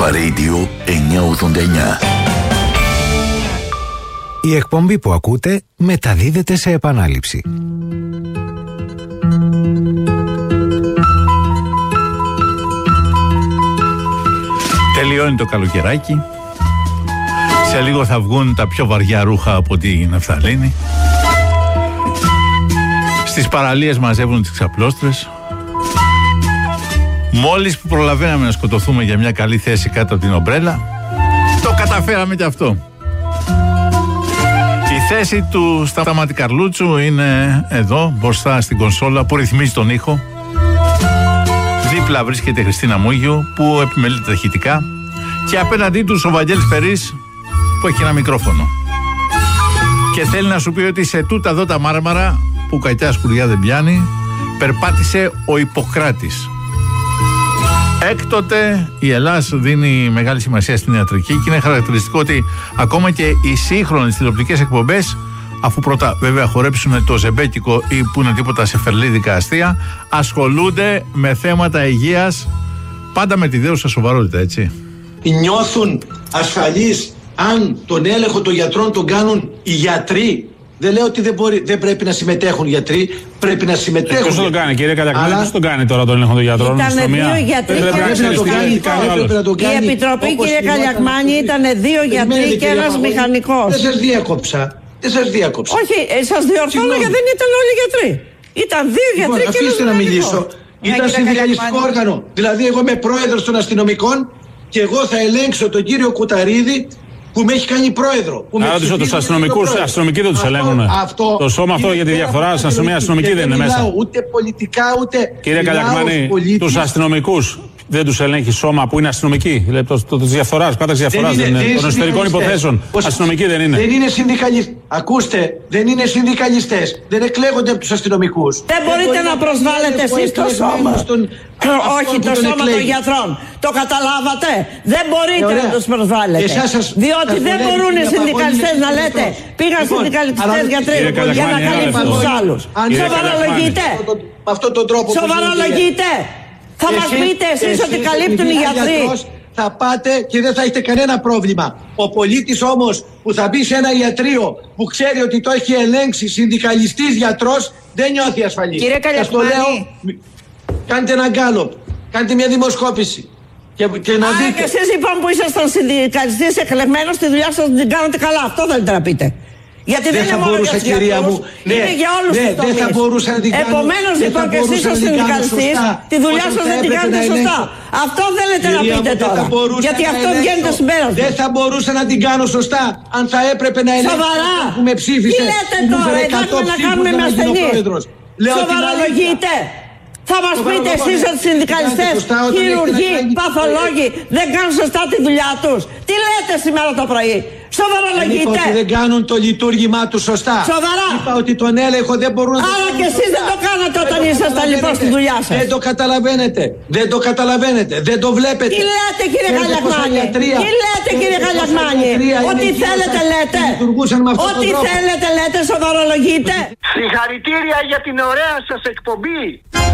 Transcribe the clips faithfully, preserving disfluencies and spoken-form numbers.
Αλφα Radio εννιακόσια ογδόντα εννιά. Η εκπομπή που ακούτε μεταδίδεται σε επανάληψη. Τελειώνει το καλοκαιράκι. Σε λίγο θα βγουν τα πιο βαριά ρούχα από τη ναφθαλίνη. Στις παραλίες μαζεύουν τις ξαπλώστρες. Μόλις που προλαβαίναμε να σκοτωθούμε για μια καλή θέση κάτω από την ομπρέλα, το καταφέραμε κι αυτό. Η θέση του Σταμάτη Καρλούτσου είναι εδώ, μπροστά στην κονσόλα που ρυθμίζει τον ήχο. Δίπλα βρίσκεται η Χριστίνα Μούγιου που επιμελείται τα ηχητικά. Και απέναντί του ο Βαγγέλης Περής που έχει ένα μικρόφωνο. Και θέλει να σου πει ότι σε τούτα εδώ τα μάρμαρα που κακιά σκουριά δεν πιάνει, περπάτησε ο Ιπποκράτης. Έκτοτε η Ελλάς δίνει μεγάλη σημασία στην ιατρική και είναι χαρακτηριστικό ότι ακόμα και οι σύγχρονες τηλεοπτικές εκπομπές, αφού πρώτα βέβαια χορέψουν το ζεμπέκικο ή που είναι τίποτα σεφερλίδικα αστεία, ασχολούνται με θέματα υγείας, πάντα με τη δέουσα σοβαρότητα, έτσι. Νιώθουν ασφαλείς αν τον έλεγχο των γιατρών τον κάνουν οι γιατροί. Δεν λέω ότι δεν, μπορεί, δεν πρέπει να συμμετέχουν γιατροί, πρέπει να συμμετέχουν. Ποιος τον κάνει, κύριε Καλιακμάνη, ποιος τον κάνει τώρα τον έλεγχο των γιατρών? Ήταν δύο γιατροί και ένας μηχανικός. Η Επιτροπή, κύριε Καλιακμάνη, ήταν δύο γιατροί και ένας μηχανικός. Δεν σας διέκοψα. Δεν σας διέκοψα. Όχι, σας διορθώνω γιατί δεν ήταν όλοι γιατροί. Ήταν δύο γιατροί και ένας μηχανικός. Αφήστε να μιλήσω. Ήταν συνδικαλιστικό όργανο. Δηλαδή, εγώ είμαι πρόεδρος των αστυνομικών και εγώ θα ελέγξω τον κύριο Κουταρίδη που με έχει κάνει πρόεδρο. Άρα τους αστυνομικούς, αστυνομικοί δεν τους ελέγχουν. Το σώμα αυτό για τη διαφορά στην αστυνομία, αστυνομικοί δεν είναι μέσα. Ούτε πολιτικά, ούτε. Κύριε Καλιακμάνη, τους αστυνομικούς δεν τους ελέγχει σώμα που είναι αστυνομικοί? Το τη διαφθορά, κάτω διαφθορά δεν είναι. Των εσωτερικών υποθέσεων. Αστυνομικοί δεν είναι. Δεν είναι συνδικαλιστές. Ακούστε, δεν είναι συνδικαλιστές. Δεν εκλέγονται από τους αστυνομικούς. Δεν μπορείτε να προσβάλλετε εσείς το σώμα. Όχι, το σώμα των γιατρών. Το καταλάβατε? Δεν μπορείτε να τους προσβάλλετε. Διότι δεν μπορούν οι συνδικαλιστές να λέτε πήγαν συνδικαλιστές γιατροί για να καλύψουν τους άλλους. Σοβαρολογείτε. Σοβαρολογείτε. Θα μας πείτε εσείς ότι καλύπτουν οι γιατροί? Θα πάτε και δεν θα έχετε κανένα πρόβλημα. Ο πολίτης όμως που θα μπει σε ένα ιατρείο που ξέρει ότι το έχει ελέγξει συνδικαλιστής γιατρός, δεν νιώθει ασφαλής. Κύριε Καλιακμάνη, κάντε ένα γκάλωπ, κάντε μια δημοσκόπηση και, και να Α, δείτε. και εσείς λοιπόν που ήσασταν συνδικαλιστής εκλεγμένος, τη δουλειά σας την κάνετε καλά. Αυτό θέλετε να πείτε? Γιατί δεν, δεν είναι μόνο για τους γιατρούς, ναι, είναι για όλους ναι, τους τομείς. Επομένως λοιπόν και εσείς ως συνδικαλιστής τη δουλειά σας δεν την κάνετε σωστά. Αυτό θέλετε να πείτε τώρα. Γιατί αυτό βγαίνει το συμπέρασμα. Δεν θα μπορούσα να την κάνω σωστά αν θα έπρεπε να ελέγξω που με ψήφισε. Τι λέτε τώρα, εδώ να κάνουμε με ασθενείς? Σοβαρολογείτε. Θα μας πείτε εσείς ότι οι συνδικαλιστές, χειρουργοί, παθολόγοι δεν κάνουν σωστά τη δουλειά τους? Τι λέτε σήμερα το πρωί? Σοβαρολογείτε. Ότι δεν κάνουν το λειτουργήμά τους σωστά. Σοβαρά. Είπα ότι τον έλεγχο δεν μπορούν να. Άρα και εσείς δεν το κάνατε όταν ήσασταν λοιπόν στη δουλειά σας. Δεν το καταλαβαίνετε. Δεν το καταλαβαίνετε. Δεν το βλέπετε. Τι λέτε κύριε Καλιακμάνη? Τι λέτε κύριε Καλιακμάνη? Ό,τι θέλετε λέτε. Ό,τι θέλετε λέτε. Σοβαρολογείτε. Συγχαρητήρια για την ωραία σας εκπομπή.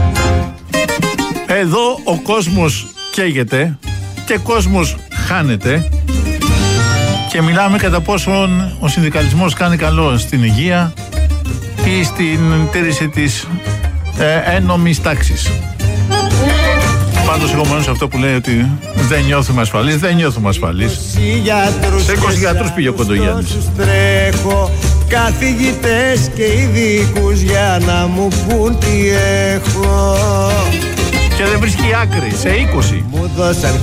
Εδώ ο κόσμος καίγεται και κόσμος χάνεται. Και μιλάμε κατά πόσον ο συνδικαλισμός κάνει καλό στην υγεία ή στην τήρηση της ε, ένομης τάξης. Πάντως εγώ μόνο σε αυτό που λέει ότι δεν νιώθουμε ασφαλείς, δεν νιώθουμε ασφαλείς. Σε είκοσι γιατρούς πήγε ο Κοντογιάννης. Τρέχω καθηγητές και ειδικούς για να μου πούν τι έχω. Και δεν βρίσκει άκρη, σε είκοσι.